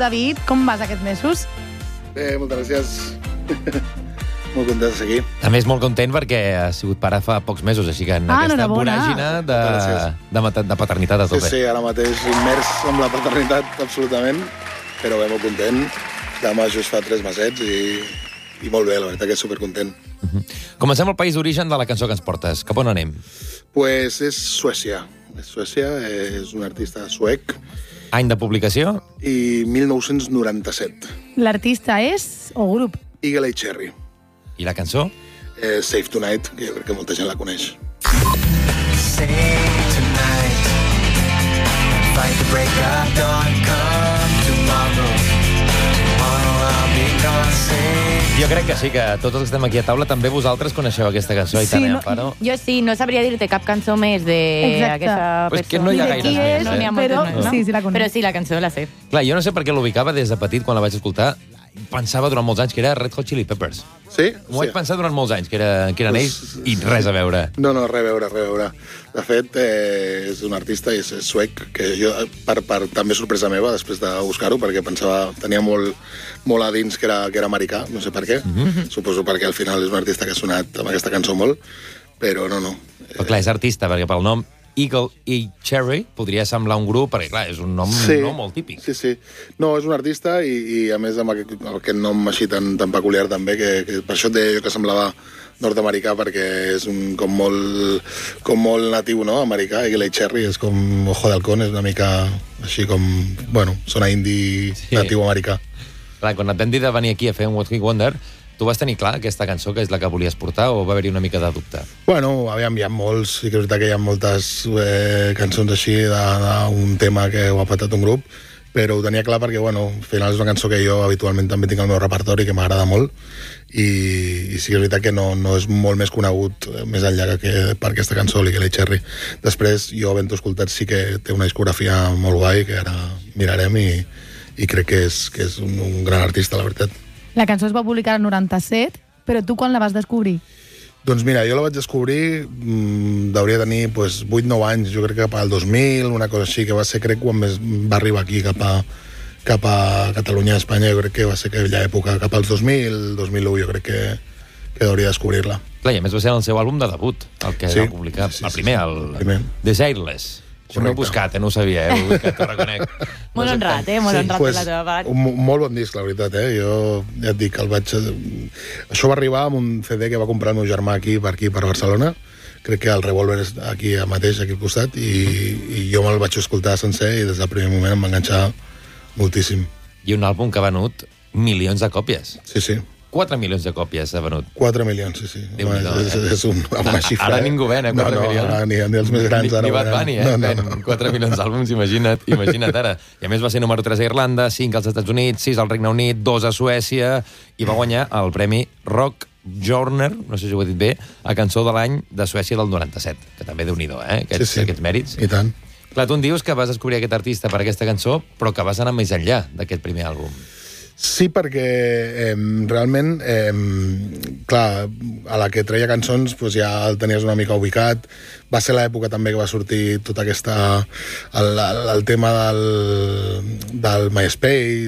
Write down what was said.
David, com vas aquests mesos? Bé, moltes gràcies. Molt content de seguir. A més, molt content perquè ha sigut pare fa pocs mesos, així que en aquesta voràgina de paternitat a tope. Sí, ara mateix immers amb la paternitat, absolutament, però bé, molt content. Demà just fa 3 mesets i molt bé, la veritat que és supercontent. Comencem el país d'origen de la cançó que ens portes. Cap on anem? Pues és Suècia. És un artista suec. Any de publicació? I 1997. L'artista és o grup? Eagle Eye Cherry. I la cançó? Save Tonight, que jo crec que molta gent la coneix. Save tonight. Fight the break of dawn. Come tomorrow. Tomorrow I'll be gone. Save. Jo crec que sí, que tots els que estem aquí a taula també vosaltres coneixeu aquesta cançó, Aitana i Amparo. Jo sí, no sabria dir-te cap cançó més d'aquesta Pues que no hi ha gaires més, no n'hi ha moltes però més, no? sí la conec. Però sí, la cançó la sé. Clar, jo no sé per què l'ubicava des de petit, quan la vaig escoltar. Pensava durant molts anys que era Red Hot Chili Peppers. Sí? M'ho vaig pensar durant molts anys, que eren ells, i res a veure. No, res a veure. De fet, és un artista i és suec, que jo, per també sorpresa meva, després de buscar-ho, perquè pensava, tenia molt a dins que era americà, no sé per què. Suposo perquè al final és un artista que ha sonat amb aquesta cançó molt, però no. Però clar, és artista, perquè pel nom Eagle Eye Cherry podria semblar un grup, perquè clar, és un nom no molt típic. Sí. No, és un artista i a més amb aquest nom així tan peculiar també, que per això et deia jo que semblava nord-americà, perquè és com molt natiu, no?, americà. Eagle Eye Cherry és com Ojo de Halcón, és una mica així com, bueno, sona indie natiu americà. Clar, quan et vam dir de venir aquí a fer un What Hit Wonder, tu vas tenir clar aquesta cançó que és la que volies portar o va haver-hi una mica de dubte? Bueno, aviam, hi ha molts, sí que és veritat que hi ha moltes cançons així d'un tema que ho ha patat un grup, però ho tenia clar perquè, bueno, al final és una cançó que jo habitualment també tinc al meu repertori, que m'agrada molt, i sí que és veritat que no és molt més conegut més enllà que per aquesta cançó, l'Eagle Eye Cherry. Després, jo havent-ho escoltat, sí que té una discografia molt guai, que ara mirarem, i crec que és un gran artista, la veritat. La cançó es va publicar el 97, però tu quan la vas descobrir? Doncs mira, jo la vaig descobrir, devia tenir 8-9 anys, jo crec que cap al 2000, una cosa així, que va ser, crec, quan més va arribar aquí cap a Catalunya, a Espanya, jo crec que va ser aquella època, cap als 2000, 2001, jo crec que hauria de descobrir-la. Clar, i a més va ser el seu àlbum de debut, el que va publicar, el primer, el Desireless. Això no ho he buscat, no ho sabia, ho he buscat, ho reconec. Molt honrat, molt honrat de la teva part. Molt bon disc, la veritat, Jo ja et dic, això va arribar amb un CD que va comprar el meu germà aquí per Barcelona. Crec que el Revolver és aquí mateix, aquí al costat, i jo me'l vaig escoltar sencer i des del primer moment em va enganxar moltíssim. I un àlbum que ha venut milions de còpies. Sí. 4 milions de còpies ha venut. 4 milions, sí. És una xifra. Ara ningú ven, 4 milions. No, ni els més grans. Ni Bad Bunny, ven 4 milions d'àlbums, imagina't ara. I a més va ser número 3 a Irlanda, 5 als Estats Units, 6 al Regne Unit, 2 a Suècia, i va guanyar el premi Rock Journer, no sé si ho he dit bé, a cançó de l'any de Suècia del 97, que també déu-n'hi-do, aquests mèrits. I tant. Clar, tu em dius que vas descobrir aquest artista per aquesta cançó, però que vas anar més enllà d'aquest primer àlbum. Sí, perquè realment, clar, a la que treia cançons ja el tenies una mica ubicat. Va ser l'època també que va sortir tot el tema del MySpace,